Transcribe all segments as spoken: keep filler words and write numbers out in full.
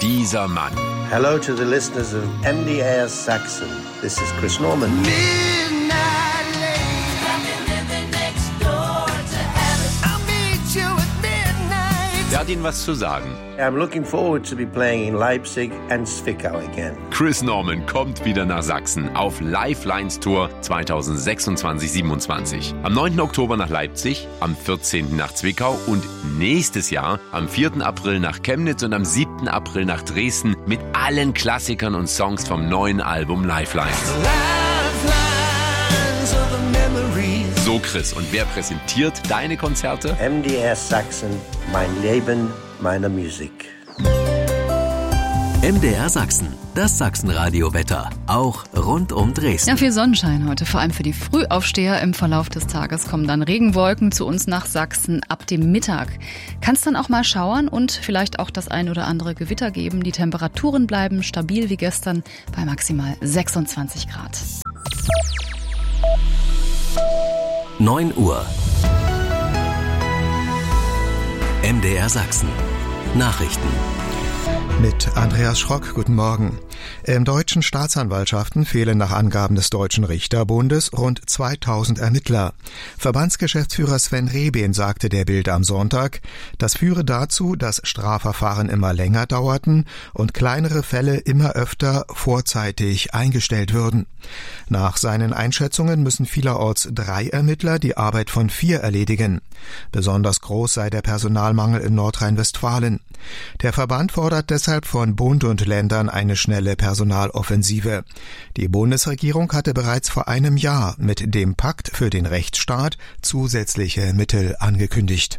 dieser Mann. Hello to the listeners of M D R Sachsen. This is Chris Norman. Der hat Ihnen was zu sagen. I'm looking forward to be playing in Leipzig and Zwickau again. Chris Norman kommt wieder nach Sachsen auf Lifelines Tour zwanzig sechsundzwanzig siebenundzwanzig. Am neunten Oktober nach Leipzig, am vierzehnten nach Zwickau und nächstes Jahr am vierten April nach Chemnitz und am siebten April nach Dresden mit allen Klassikern und Songs vom neuen Album Lifelines. So Chris, und wer präsentiert deine Konzerte? M D R Sachsen, mein Leben, meine Musik. M D R Sachsen, das Sachsenradio-Wetter, auch rund um Dresden. Ja, viel Sonnenschein heute, vor allem für die Frühaufsteher. Im Verlauf des Tages kommen dann Regenwolken zu uns nach Sachsen ab dem Mittag. Kann es dann auch mal schauern und vielleicht auch das ein oder andere Gewitter geben. Die Temperaturen bleiben stabil wie gestern bei maximal sechsundzwanzig Grad. neun Uhr. M D R Sachsen. Nachrichten. Mit Andreas Schrock, guten Morgen. Im deutschen Staatsanwaltschaften fehlen nach Angaben des Deutschen Richterbundes rund zweitausend Ermittler. Verbandsgeschäftsführer Sven Rehben sagte der Bild am Sonntag, das führe dazu, dass Strafverfahren immer länger dauerten und kleinere Fälle immer öfter vorzeitig eingestellt würden. Nach seinen Einschätzungen müssen vielerorts drei Ermittler die Arbeit von vier erledigen. Besonders groß sei der Personalmangel in Nordrhein-Westfalen. Der Verband fordert deshalb von Bund und Ländern eine schnelle Personaloffensive. Die Bundesregierung hatte bereits vor einem Jahr mit dem Pakt für den Rechtsstaat zusätzliche Mittel angekündigt.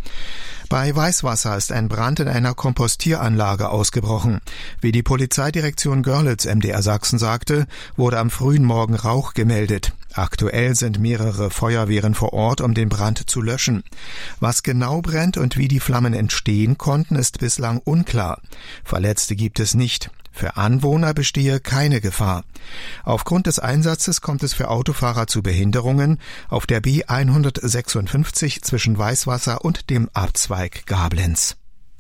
Bei Weißwasser ist ein Brand in einer Kompostieranlage ausgebrochen. Wie die Polizeidirektion Görlitz M D R Sachsen sagte, wurde am frühen Morgen Rauch gemeldet. Aktuell sind mehrere Feuerwehren vor Ort, um den Brand zu löschen. Was genau brennt und wie die Flammen entstehen konnten, ist bislang unklar. Verletzte gibt es nicht. Für Anwohner bestehe keine Gefahr. Aufgrund des Einsatzes kommt es für Autofahrer zu Behinderungen auf der B hundertsechsundfünfzig zwischen Weißwasser und dem Abzweig Gablenz.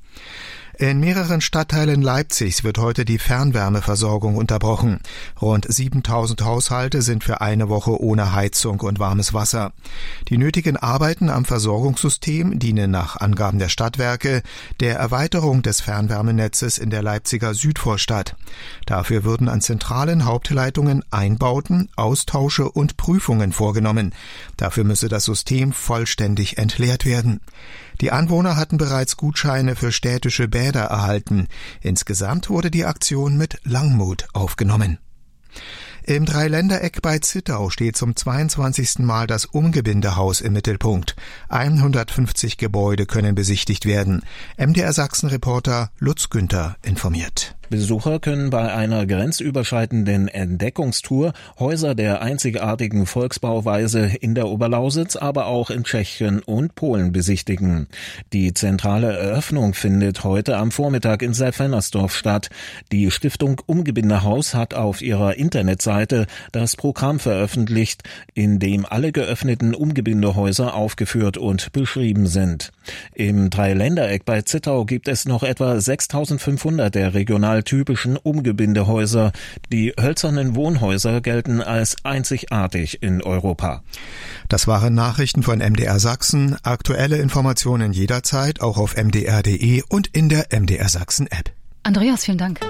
In mehreren Stadtteilen Leipzigs wird heute die Fernwärmeversorgung unterbrochen. Rund siebentausend Haushalte sind für eine Woche ohne Heizung und warmes Wasser. Die nötigen Arbeiten am Versorgungssystem dienen nach Angaben der Stadtwerke der Erweiterung des Fernwärmenetzes in der Leipziger Südvorstadt. Dafür würden an zentralen Hauptleitungen Einbauten, Austausche und Prüfungen vorgenommen. Dafür müsse das System vollständig entleert werden. Die Anwohner hatten bereits Gutscheine für städtische Bäder erhalten. Insgesamt wurde die Aktion mit Langmut aufgenommen. Im Dreiländereck bei Zittau steht zum zweiundzwanzigsten Mal das Umgebindehaus im Mittelpunkt. hundertfünfzig Gebäude können besichtigt werden. M D R Sachsen-Reporter Lutz Günther informiert. Besucher können bei einer grenzüberschreitenden Entdeckungstour Häuser der einzigartigen Volksbauweise in der Oberlausitz, aber auch in Tschechien und Polen besichtigen. Die zentrale Eröffnung findet heute am Vormittag in Saalfeldersdorf statt. Die Stiftung Umgebindehaus hat auf ihrer Internetseite das Programm veröffentlicht, in dem alle geöffneten Umgebindehäuser aufgeführt und beschrieben sind. Im Dreiländereck bei Zittau gibt es noch etwa sechstausendfünfhundert der regional typischen Umgebindehäuser. Die hölzernen Wohnhäuser gelten als einzigartig in Europa. Das waren Nachrichten von M D R Sachsen. Aktuelle Informationen jederzeit auch auf m d r punkt d e und in der M D R Sachsen App. Andreas, vielen Dank.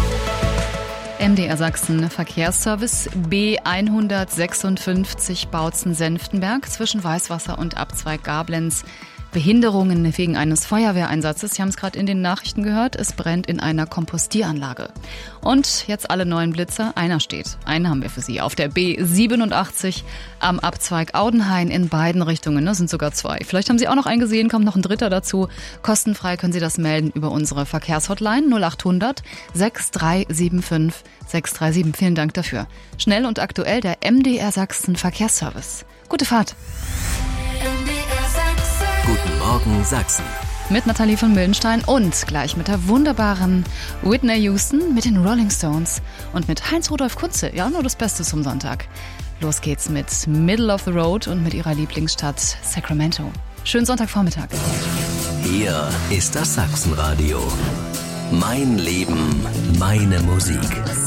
M D R Sachsen Verkehrsservice B hundertsechsundfünfzig Bautzen-Senftenberg zwischen Weißwasser und Abzweig Gablenz. Behinderungen wegen eines Feuerwehreinsatzes. Sie haben es gerade in den Nachrichten gehört. Es brennt in einer Kompostieranlage. Und jetzt alle neuen Blitzer. Einer steht. Einen haben wir für Sie. Auf der B siebenundachtzig am Abzweig Audenhain in beiden Richtungen. Das sind sogar zwei. Vielleicht haben Sie auch noch einen gesehen. Kommt noch ein dritter dazu. Kostenfrei können Sie das melden über unsere Verkehrshotline null achthundert sechs drei sieben fünf sechs drei sieben. Vielen Dank dafür. Schnell und aktuell der M D R Sachsen Verkehrsservice. Gute Fahrt. Guten Morgen Sachsen. Mit Nathalie von Mildenstein und gleich mit der wunderbaren Whitney Houston, mit den Rolling Stones und mit Heinz-Rudolf Kunze. Ja, nur das Beste zum Sonntag. Los geht's mit Middle of the Road und mit ihrer Lieblingsstadt Sacramento. Schönen Sonntagvormittag. Hier ist das Sachsenradio. Mein Leben, meine Musik.